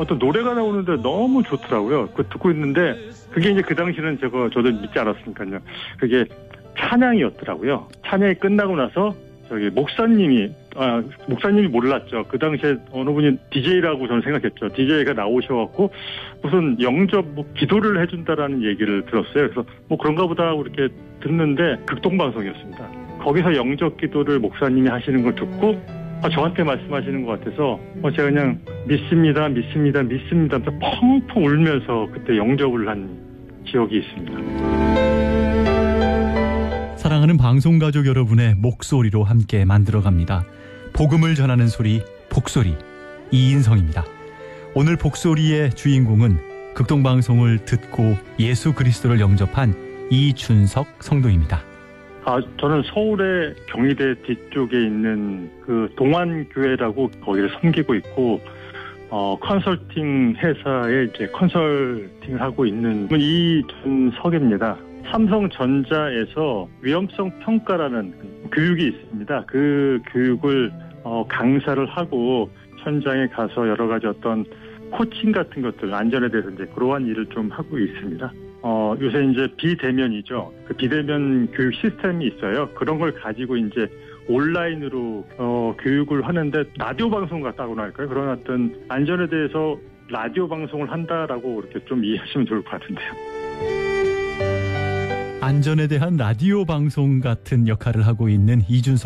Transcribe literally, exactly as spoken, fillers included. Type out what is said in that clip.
어떤 노래가 나오는데 너무 좋더라고요. 그 듣고 있는데 그게 이제 그 당시는 저거 저도 믿지 않았으니까요. 그게 찬양이었더라고요. 찬양이 끝나고 나서 저기 목사님이 아 목사님이 몰랐죠. 그 당시에 어느 분이 디제이라고 저는 생각했죠. 디제이가 나오셔갖고 무슨 영접 뭐 기도를 해준다라는 얘기를 들었어요. 그래서 뭐 그런가 보다 하고 이렇게 듣는데 극동방송이었습니다. 거기서 영접 기도를 목사님이 하시는 걸 듣고 아, 저한테 말씀하시는 것 같아서 어, 제가 그냥 믿습니다, 믿습니다, 믿습니다 하면서 펑펑 울면서 그때 영접을 한 기억이 있습니다. 사랑하는 방송가족 여러분의 목소리로 함께 만들어갑니다. 복음을 전하는 소리, 복소리, 이인성입니다. 오늘 복소리의 주인공은 극동방송을 듣고 예수 그리스도를 영접한 이준석 성도입니다. 아, 저는 서울의 경희대 뒤쪽에 있는 그 동안교회라고 거기를 섬기고 있고, 어, 컨설팅 회사에 이제 컨설팅을 하고 있는 이준석입니다. 삼성전자에서 위험성 평가라는 교육이 있습니다. 그 교육을 어, 강사를 하고 현장에 가서 여러 가지 어떤 코칭 같은 것들, 안전에 대해서 이제 그러한 일을 좀 하고 있습니다. 어, 요새 이제 비대면이죠. 그 비대면 교육 시스템이 있어요. 그런 걸 가지고 이제 온라인으로 어, 교육을 하는데 라디오 방송 같다고나 할까요? 그런 어떤 안전에 대해서 라디오 방송을 한다라고 이렇게 좀 이해하시면 좋을 것 같은데요. 안전에 대한 라디오 방송 같은 역할을 하고 있는 이준석